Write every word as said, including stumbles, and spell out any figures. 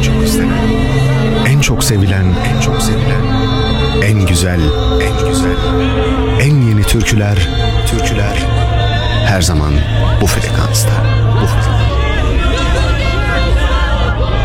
en çok istenen, en çok sevilen, en çok sevilen, en güzel, en güzel, en yeni türküler, türküler her zaman bu frekansta.